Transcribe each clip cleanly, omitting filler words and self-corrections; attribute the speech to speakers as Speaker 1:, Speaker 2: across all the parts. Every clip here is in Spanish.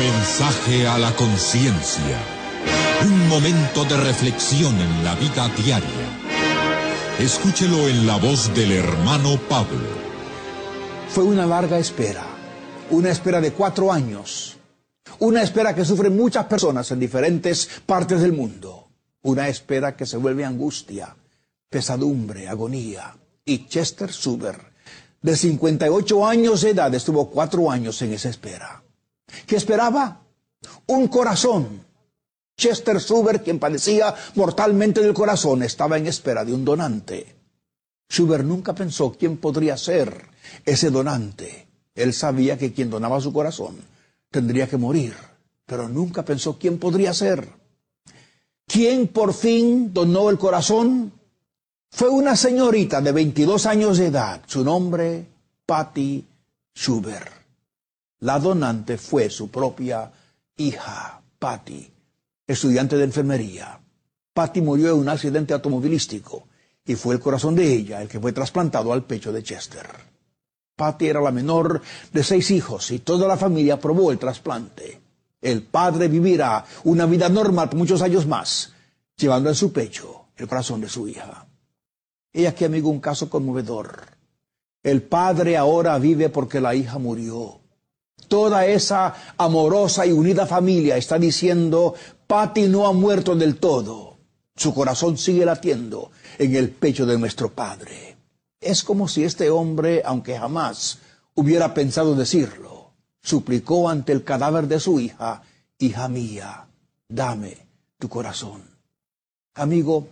Speaker 1: Mensaje a la conciencia. Un momento de reflexión en la vida diaria. Escúchelo en la voz del hermano Pablo.
Speaker 2: Fue una larga espera. Una espera de 4 años. Una espera que sufren muchas personas en diferentes partes del mundo. Una espera que se vuelve angustia, pesadumbre, agonía. Y Chester Zuber, de 58 años de edad, estuvo 4 años en esa espera. ¿Qué esperaba? Un corazón. Chester Zuber, quien padecía mortalmente del corazón, estaba en espera de un donante. Zuber nunca pensó quién podría ser ese donante. Él sabía que quien donaba su corazón tendría que morir, pero nunca pensó quién podría ser. ¿Quién por fin donó el corazón? Fue una señorita de 22 años de edad. Su nombre, Patty Zuber. La donante fue su propia hija, Patty, estudiante de enfermería. Patty murió en un accidente automovilístico y fue el corazón de ella el que fue trasplantado al pecho de Chester. Patty era la menor de 6 hijos y toda la familia aprobó el trasplante. El padre vivirá una vida normal por muchos años más, llevando en su pecho el corazón de su hija. Y aquí, amigo, un caso conmovedor. El padre ahora vive porque la hija murió. Toda esa amorosa y unida familia está diciendo, Patty no ha muerto del todo. Su corazón sigue latiendo en el pecho de nuestro padre. Es como si este hombre, aunque jamás hubiera pensado decirlo, suplicó ante el cadáver de su hija, hija mía, dame tu corazón. Amigo,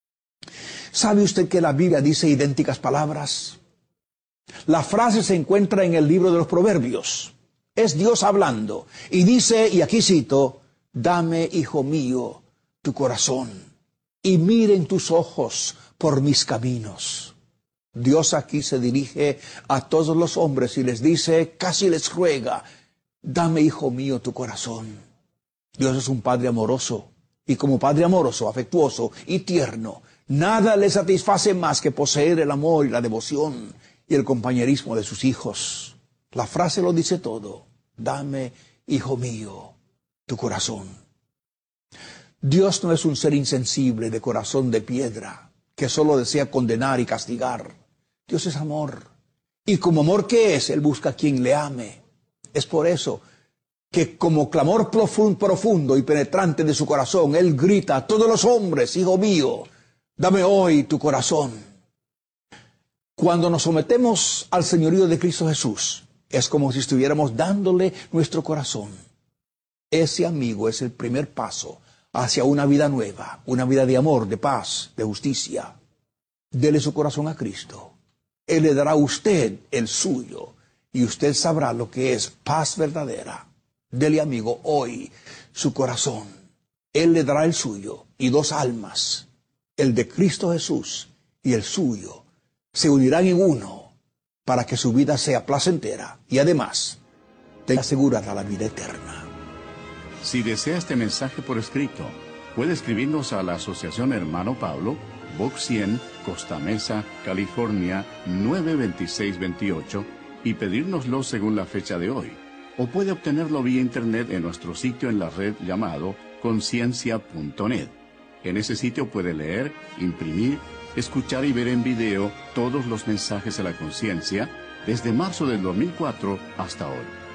Speaker 2: ¿sabe usted que la Biblia dice idénticas palabras? La frase se encuentra en el libro de los Proverbios. Es Dios hablando y dice, y aquí cito, dame, hijo mío, tu corazón y miren tus ojos por mis caminos. Dios aquí se dirige a todos los hombres y les dice, casi les ruega, dame, hijo mío, tu corazón. Dios es un Padre amoroso y como Padre amoroso, afectuoso y tierno, nada le satisface más que poseer el amor y la devoción y el compañerismo de sus hijos. La frase lo dice todo. Dame, hijo mío, tu corazón. Dios no es un ser insensible de corazón de piedra que solo desea condenar y castigar. Dios es amor. Y como amor que es, Él busca a quien le ame. Es por eso que como clamor profundo y penetrante de su corazón, Él grita a todos los hombres, hijo mío, dame hoy tu corazón. Cuando nos sometemos al señorío de Cristo Jesús, es como si estuviéramos dándole nuestro corazón. Ese, amigo, es el primer paso hacia una vida nueva, una vida de amor, de paz, de justicia. Dele su corazón a Cristo. Él le dará a usted el suyo y usted sabrá lo que es paz verdadera. Dele, amigo, hoy su corazón. Él le dará el suyo y 2 almas, el de Cristo Jesús y el suyo, se unirán en uno para que su vida sea placentera y además tenga asegurada la vida eterna.
Speaker 3: Si desea este mensaje por escrito, puede escribirnos a la Asociación Hermano Pablo, Box 100, Costa Mesa, California, 92628 y pedírnoslo según la fecha de hoy. O puede obtenerlo vía internet en nuestro sitio en la red llamado conciencia.net. En ese sitio puede leer, imprimir, escuchar y ver en video todos los mensajes a la conciencia desde marzo del 2004 hasta hoy.